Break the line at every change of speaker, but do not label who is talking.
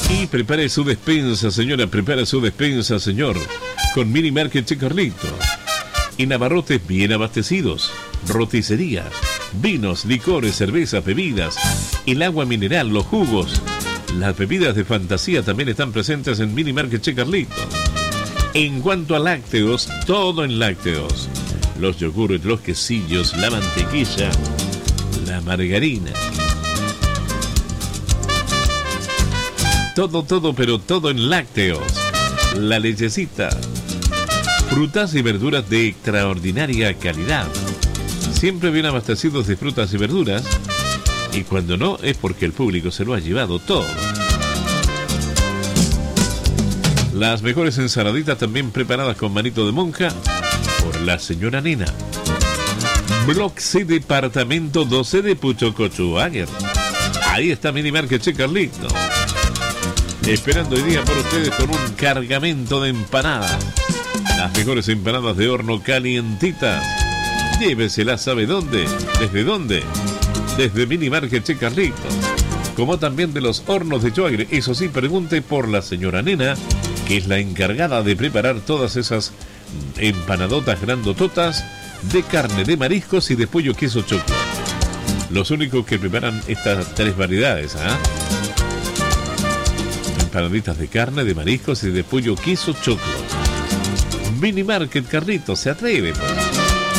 Y prepare su despensa, señora, prepara su despensa, señor, con Mini Market Che Carlito. En abarrotes bien abastecidos, roticería, vinos, licores, cervezas, bebidas, el agua mineral, los jugos, las bebidas de fantasía también están presentes en Mini Market Che Carlito. En cuanto a lácteos, todo en lácteos. Los yogures, los quesillos, la mantequilla, la margarina. Todo, pero todo en lácteos. La lechecita. Frutas y verduras de extraordinaria calidad. Siempre bien abastecidos de frutas y verduras. Y cuando no, es porque el público se lo ha llevado todo. Las mejores ensaladitas también preparadas con manito de monja por la señora Nena. Block C, departamento 12 de Puchocochuáguer. Ahí está Mini Market Che Carlito. Esperando hoy día por ustedes con un cargamento de empanadas. Las mejores empanadas de horno calientitas. Lléveselas, ¿sabe dónde? ¿Desde dónde? Desde Mini Market Che Carlito. Como también de los hornos de Choagre. Eso sí, pregunte por la señora Nena, que es la encargada de preparar todas esas empanadotas grandototas de carne, de mariscos y de pollo, queso, choclo. Los únicos que preparan estas tres variedades, ¿ah? Empanaditas de carne, de mariscos y de pollo, queso, choclo. Mini Market Carlito, se atreve, pues.